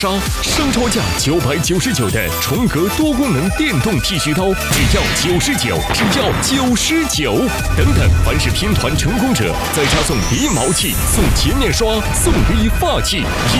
商超价999的重格多功能电动剃须刀，只要99，只要99。等等，凡是拼团成功者，再加送鼻毛器、送洁面刷、送理发器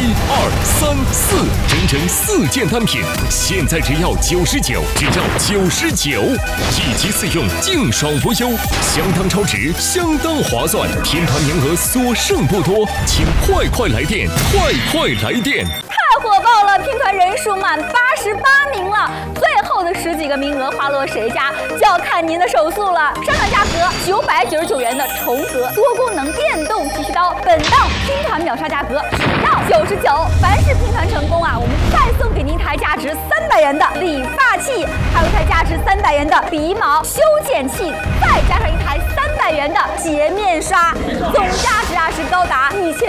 ，1、2、3、4，整整4件单品，现在只要99，只要99，一机四用，净爽无忧，相当超值，相当划算，拼团名额所剩不多，请快来电，快来电！ 太火爆了，拼团人数满88名了，最后的10几个名额花落谁家，就要看您的手速了。商场价格999元的重格多功能电动剃须刀，本档拼团秒杀价格只要99。凡是拼团成功啊，我们再送给您一台价值300元的理发器，还有一台价值300元的鼻毛修剪器，再加上一台300元的洁面刷，总价值是高达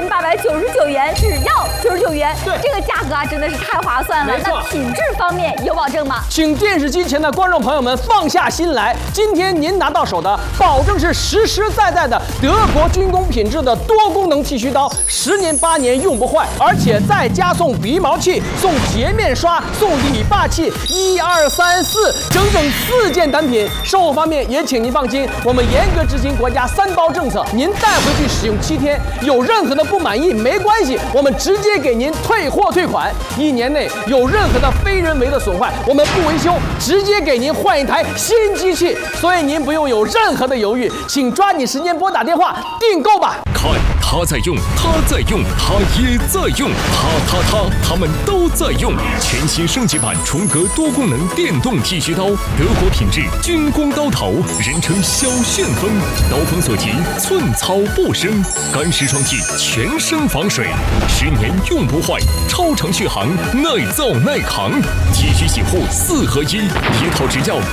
1899元，只要99元。 对， 这个价格真的是太划算了。那品质方面有保证吗？ 请电视机前的观众朋友们放下心来，今天您拿到手的，保证是实实在在的德国军工品质的多功能剃须刀，10年8年用不坏，而且再加送鼻毛器、送洁面刷、送理发器，1、2、3、4，整整4件单品。售后方面也请您放心，我们严格执行国家3包政策，您带回去使用7天，有任何的不满意没关系，我们直接给您退货退款。1年内有任何的非人为的损坏，我们不维修，直接给您换一台新机器。所以您不用有任何的犹豫，请抓紧时间拨打电话订购吧。 看他在用，他在用，他也在用，他们都在用。全新升级版重格多功能电动剃须刀，德国品质，军工刀头，人称小旋风，刀锋所及，寸草不生，干湿双击，全身防水，10年用不坏，超长续航，耐造耐扛。剃须洗护4合1，一套只要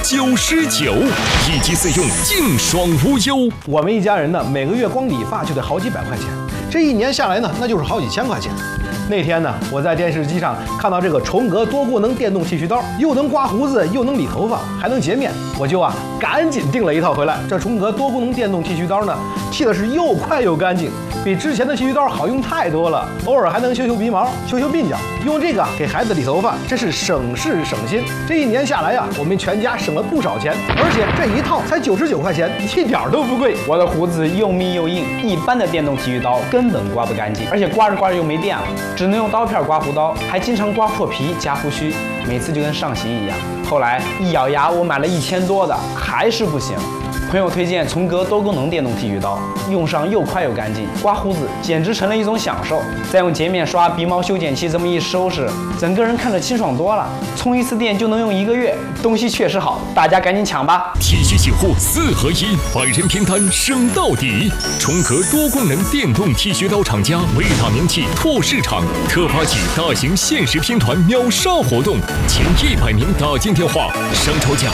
99，一机4用，净爽无忧。 我们一家人呢，每个月光理发就得好几百块钱，这1年下来呢，那就是好几千块钱。那天呢，我在电视机上看到这个重格多功能电动剃须刀，又能刮胡子，又能理头发，还能洁面，我就赶紧订了一套回来。这重格多功能电动剃须刀呢，剃的是又快又干净，比之前的剃须刀好用太多了。偶尔还能修鼻毛、修鬓角，用这个给孩子理头发，真是省事省心。这1年下来我们全家省了不少钱，而且这一套才99块钱，一点都不贵。 我的胡子又密又硬，一般的电动剃须刀根本刮不干净，而且刮着又没电了，只能用刀片刮胡刀，还经常刮破皮夹胡须，每次就跟上刑一样。后来一咬牙，我买了1000多的，还是不行。朋友推荐重格多功能电动剃须刀，用上又快又干净，刮胡子简直成了一种享受。再用洁面刷、鼻毛修剪器这么一收拾，整个人看着清爽多了。充1次电就能用1个月，东西确实好，大家赶紧抢吧！ 剃须洗护4合1，百人拼单省到底。重格多功能电动剃须刀厂家为打名气、拓市场，特发起大型限时拼团秒杀活动，前100名打进电话，商超价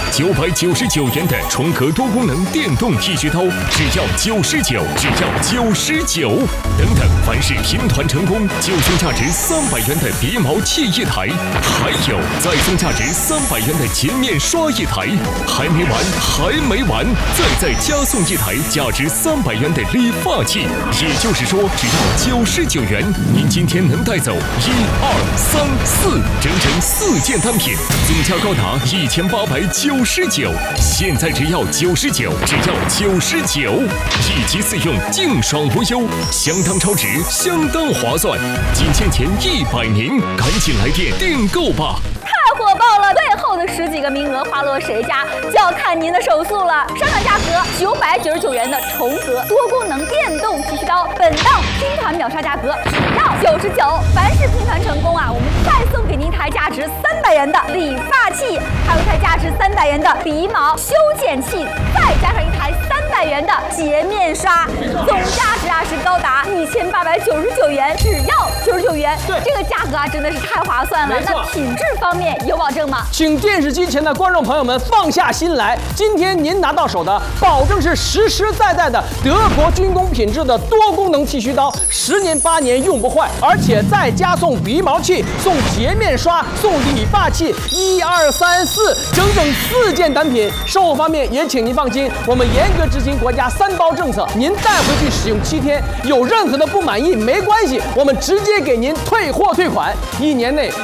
999元的重格多功能电动剃须刀，只要99，只要99。等等，凡是拼团成功，就送价值300元的鼻毛器1台，还有再送价值300元的洁面刷1台，还没完，再加送1台价值300元的理发器。也就是说，只要99元，您今天能带走1、2、3、4，整整4件单品，总价高达1899。现在只要99，只要99，一机4用，净爽无忧，相当超值，相当划算。仅限前100名，赶紧来电订购吧！ 太火爆了，最后的10几个名额花落谁家，就要看您的手速了。商场价格999元的重格多功能电动剃须刀，本档拼团秒杀价格只要99。凡是拼团成功我们再送给您一台价值300元的理发器，还有一台价值300元的鼻毛修剪器，再加上一台300元的洁面刷，总价值是高达1899元，只要99元。 对， 这个价格真的是太划算了。那品质方面有保证吗？ 请电视机前的观众朋友们放下心来，今天您拿到手的，保证是实实在在的德国军工品质的多功能剃须刀，10年8年用不坏，而且再加送鼻毛器、送洁面刷、送理发器，1、2、3、4，整整4件单品。售后方面也请您放心，我们严格执行行国家3包政策，您带回去使用7天，有任何的不满意没关系，我们直接给您退货退款，1年内